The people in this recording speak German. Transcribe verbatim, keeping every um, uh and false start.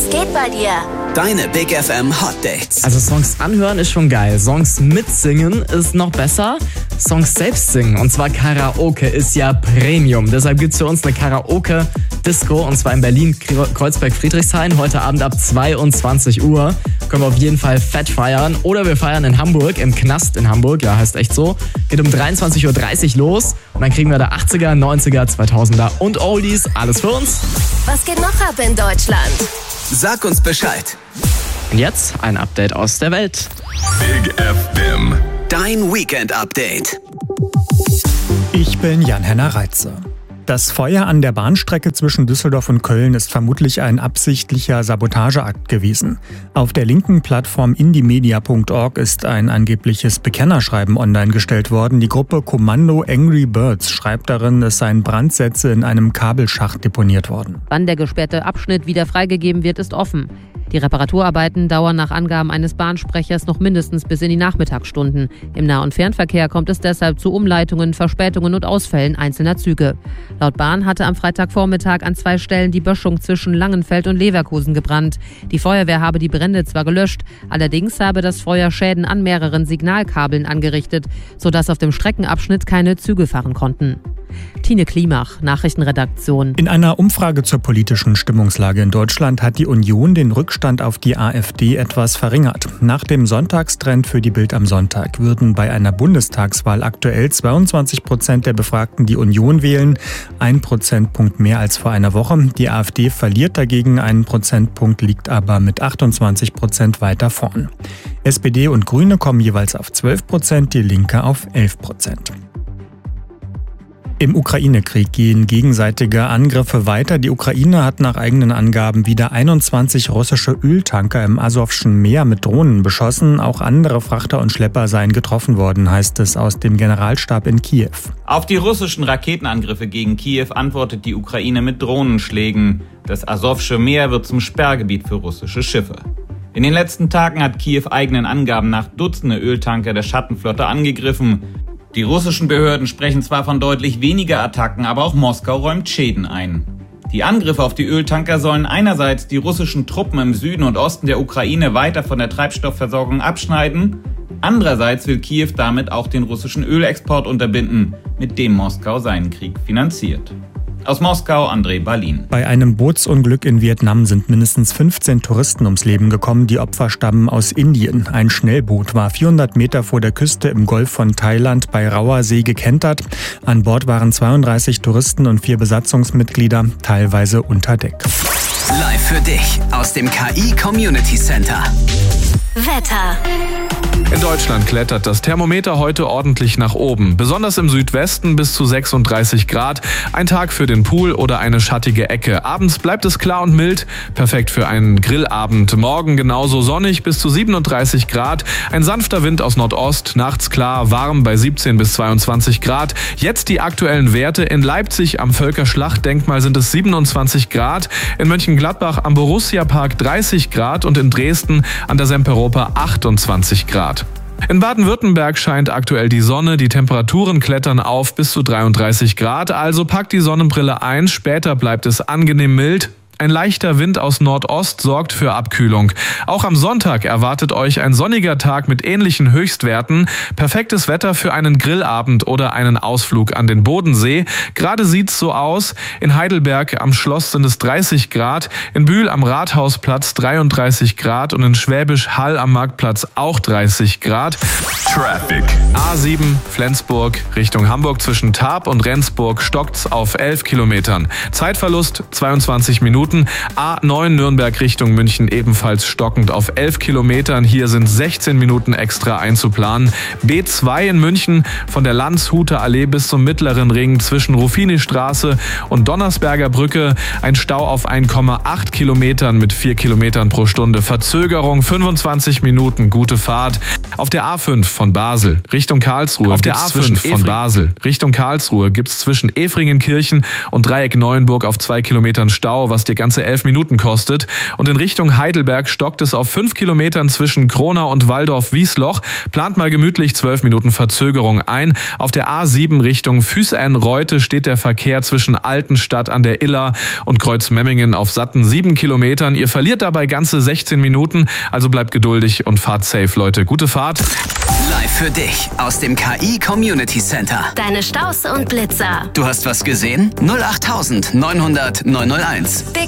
geht bei dir? Deine Big F M Hot Dates. Also Songs anhören ist schon geil. Songs mitsingen ist noch besser. Songs selbst singen, und zwar Karaoke, ist ja Premium. Deshalb gibt's für uns eine Karaoke-Disco, und zwar in Berlin-Kreuzberg-Friedrichshain. Heute Abend ab zweiundzwanzig Uhr. Können wir auf jeden Fall fett feiern. Oder wir feiern in Hamburg, im Knast in Hamburg. Ja, heißt echt so. Geht um dreiundzwanzig Uhr dreißig los. Und dann kriegen wir da achtziger, neunziger, zweitausender und Oldies. Alles für uns. Was geht noch ab in Deutschland? Sag uns Bescheid. Und jetzt ein Update aus der Welt. Big F M. Dein Weekend-Update. Ich bin Jan-Henner Reitze. Das Feuer an der Bahnstrecke zwischen Düsseldorf und Köln ist vermutlich ein absichtlicher Sabotageakt gewesen. Auf der linken Plattform indiemedia punkt org ist ein angebliches Bekennerschreiben online gestellt worden. Die Gruppe Kommando Angry Birds schreibt darin, es seien Brandsätze in einem Kabelschacht deponiert worden. Wann der gesperrte Abschnitt wieder freigegeben wird, ist offen. Die Reparaturarbeiten dauern nach Angaben eines Bahnsprechers noch mindestens bis in die Nachmittagsstunden. Im Nah- und Fernverkehr kommt es deshalb zu Umleitungen, Verspätungen und Ausfällen einzelner Züge. Laut Bahn hatte am Freitagvormittag an zwei Stellen die Böschung zwischen Langenfeld und Leverkusen gebrannt. Die Feuerwehr habe die Brände zwar gelöscht, allerdings habe das Feuer Schäden an mehreren Signalkabeln angerichtet, sodass auf dem Streckenabschnitt keine Züge fahren konnten. Tine Klimach, Nachrichtenredaktion. In einer Umfrage zur politischen Stimmungslage in Deutschland hat die Union den Rückstand auf die AfD etwas verringert. Nach dem Sonntagstrend für die Bild am Sonntag würden bei einer Bundestagswahl aktuell zweiundzwanzig Prozent der Befragten die Union wählen, ein Prozentpunkt mehr als vor einer Woche. Die AfD verliert dagegen einen Prozentpunkt, liegt aber mit achtundzwanzig Prozent weiter vorn. S P D und Grüne kommen jeweils auf zwölf Prozent, die Linke auf elf Prozent. Im Ukraine-Krieg gehen gegenseitige Angriffe weiter. Die Ukraine hat nach eigenen Angaben wieder einundzwanzig russische Öltanker im Asowschen Meer mit Drohnen beschossen. Auch andere Frachter und Schlepper seien getroffen worden, heißt es aus dem Generalstab in Kiew. Auf die russischen Raketenangriffe gegen Kiew antwortet die Ukraine mit Drohnenschlägen. Das Asowsche Meer wird zum Sperrgebiet für russische Schiffe. In den letzten Tagen hat Kiew eigenen Angaben nach Dutzende Öltanker der Schattenflotte angegriffen. Die russischen Behörden sprechen zwar von deutlich weniger Attacken, aber auch Moskau räumt Schäden ein. Die Angriffe auf die Öltanker sollen einerseits die russischen Truppen im Süden und Osten der Ukraine weiter von der Treibstoffversorgung abschneiden, andererseits will Kiew damit auch den russischen Ölexport unterbinden, mit dem Moskau seinen Krieg finanziert. Aus Moskau, André Balin. Bei einem Bootsunglück in Vietnam sind mindestens fünfzehn Touristen ums Leben gekommen. Die Opfer stammen aus Indien. Ein Schnellboot war vierhundert Meter vor der Küste im Golf von Thailand bei Rauer See gekentert. An Bord waren zweiunddreißig Touristen und vier Besatzungsmitglieder, teilweise unter Deck. Live für dich aus dem K I Community Center. Wetter. In Deutschland klettert das Thermometer heute ordentlich nach oben. Besonders im Südwesten bis zu sechsunddreißig Grad. Ein Tag für den Pool oder eine schattige Ecke. Abends bleibt es klar und mild. Perfekt für einen Grillabend. Morgen genauso sonnig bis zu siebenunddreißig Grad. Ein sanfter Wind aus Nordost. Nachts klar, warm bei siebzehn bis zweiundzwanzig Grad. Jetzt die aktuellen Werte. In Leipzig am Völkerschlachtdenkmal sind es siebenundzwanzig Grad. In Mönchengladbach am Borussia-Park dreißig Grad und in Dresden an der Semperoper achtundzwanzig Grad. In Baden-Württemberg scheint aktuell die Sonne, die Temperaturen klettern auf bis zu dreiunddreißig Grad, also packt die Sonnenbrille ein, später bleibt es angenehm mild. Ein leichter Wind aus Nordost sorgt für Abkühlung. Auch am Sonntag erwartet euch ein sonniger Tag mit ähnlichen Höchstwerten. Perfektes Wetter für einen Grillabend oder einen Ausflug an den Bodensee. Gerade sieht's so aus. In Heidelberg am Schloss sind es dreißig Grad, in Bühl am Rathausplatz dreiunddreißig Grad und in Schwäbisch Hall am Marktplatz auch dreißig Grad. Traffic. A sieben Flensburg Richtung Hamburg zwischen Tarp und Rendsburg stockt's auf elf Kilometern. Zeitverlust zweiundzwanzig Minuten. A neun Nürnberg Richtung München ebenfalls stockend auf elf Kilometern. Hier sind sechzehn Minuten extra einzuplanen. B zwei in München von der Landshuter Allee bis zum Mittleren Ring zwischen Ruffini-Straße und Donnersberger Brücke. Ein Stau auf eins Komma acht Kilometern mit vier Kilometern pro Stunde. Verzögerung fünfundzwanzig Minuten. Gute Fahrt. Auf der A fünf von Basel Richtung Karlsruhe. Auf der A fünf von Basel Richtung Karlsruhe gibt es zwischen Efringenkirchen und Dreieck Neuenburg auf zwei Kilometern Stau, was dir ganze elf Minuten kostet. Und in Richtung Heidelberg stockt es auf fünf Kilometern zwischen Kronau und Walldorf-Wiesloch. Plant mal gemütlich zwölf Minuten Verzögerung ein. Auf der A sieben Richtung Füßen-Reute steht der Verkehr zwischen Altenstadt an der Iller und Kreuzmemmingen auf satten sieben Kilometern. Ihr verliert dabei ganze sechzehn Minuten, also bleibt geduldig und fahrt safe, Leute. Gute Fahrt. Live für dich aus dem K I Community Center. Deine Staus und Blitzer. Du hast was gesehen? null acht neunhundert neunhunderteins. Big